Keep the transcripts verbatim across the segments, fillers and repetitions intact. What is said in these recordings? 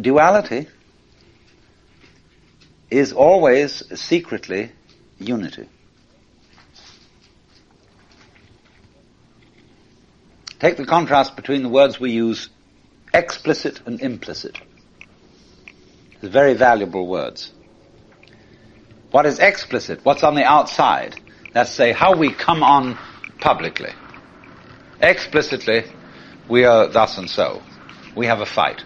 duality is always secretly unity. Take the contrast between the words we use, explicit and implicit. They're very valuable words. What is explicit? What's on the outside? Let's say how we come on publicly. Explicitly, we are thus and so. We have a fight.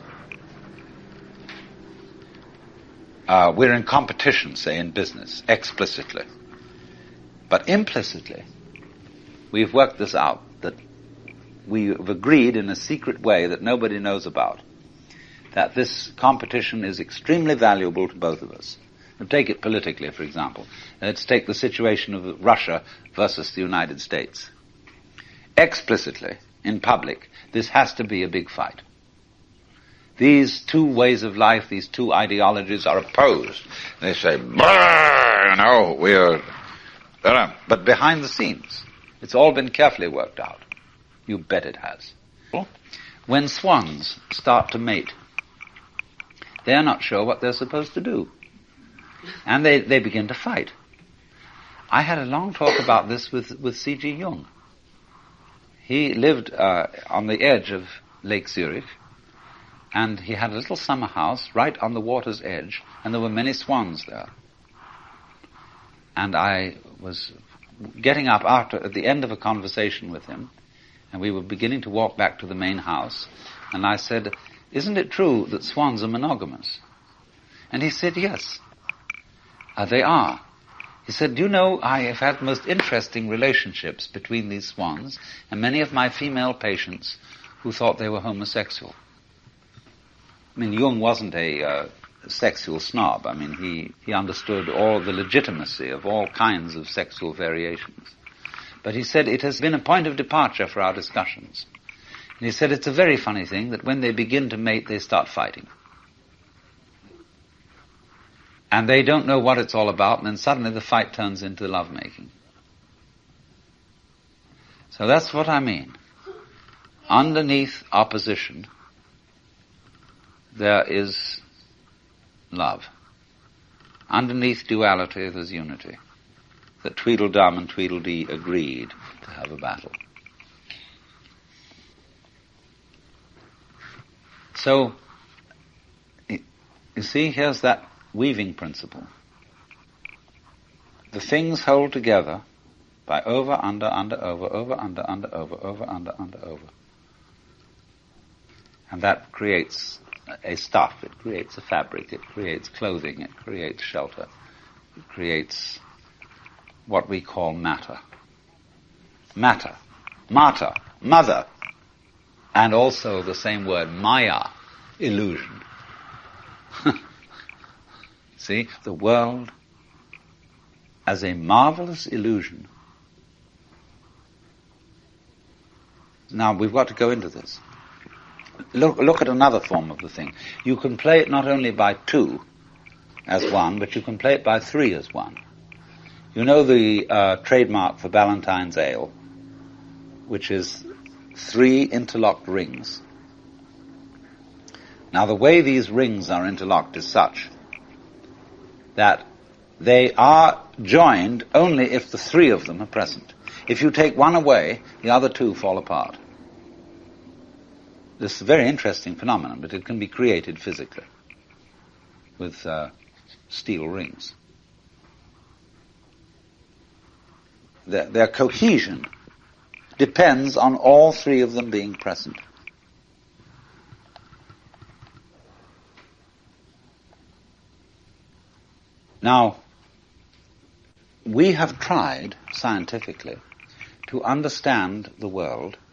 Uh, we're in competition, say, in business, explicitly. But implicitly, we've worked this out, that we've agreed in a secret way that nobody knows about, that this competition is extremely valuable to both of us. Now, take it politically, for example. Let's take the situation of Russia versus the United States. Explicitly, in public, this has to be a big fight. These two ways of life, these two ideologies are opposed. They say, "Brrr, you know, we're..." But behind the scenes, it's all been carefully worked out. You bet it has. When swans start to mate, they're not sure what they're supposed to do. And they, they begin to fight. I had a long talk about this with, with C G Jung. He lived uh, on the edge of Lake Zurich, and he had a little summer house right on the water's edge, and there were many swans there. And I was getting up after, at the end of a conversation with him, and we were beginning to walk back to the main house, and I said, "Isn't it true that swans are monogamous?" And he said, "Yes, uh, they are." He said, "Do you know, I have had the most interesting relationships between these swans, and many of my female patients who thought they were homosexual." I mean, Jung wasn't a uh, sexual snob. I mean, he, he understood all the legitimacy of all kinds of sexual variations. But he said it has been a point of departure for our discussions. And he said it's a very funny thing that when they begin to mate, they start fighting. And they don't know what it's all about, and then suddenly the fight turns into lovemaking. So that's what I mean. Underneath opposition, there is love. Underneath duality, there's unity. That Tweedledum and Tweedledee agreed to have a battle. So, you see, here's that weaving principle. The things hold together by over, under, under, over, over, under, under, over, over, under, under, over. And that creates a stuff, it creates a fabric, it creates clothing, it creates shelter, it creates what we call matter. Matter, mater, mother, and also the same word, maya, illusion. See, the world as a marvelous illusion. Now, we've got to go into this. Look, look at another form of the thing. You can play it not only by two as one, but you can play it by three as one. You know the uh, trademark for Ballantine's Ale, which is three interlocked rings. Now, the way these rings are interlocked is such that they are joined only if the three of them are present. If you take one away, the other two fall apart. This is a very interesting phenomenon, but it can be created physically with uh, steel rings. Their, their cohesion depends on all three of them being present. Now, we have tried scientifically to understand the world